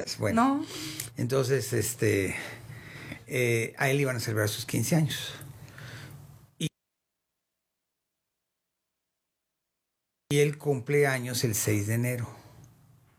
digas. Bueno, No. entonces, a él iban a celebrar sus 15 años. Y él cumple años el 6 de enero.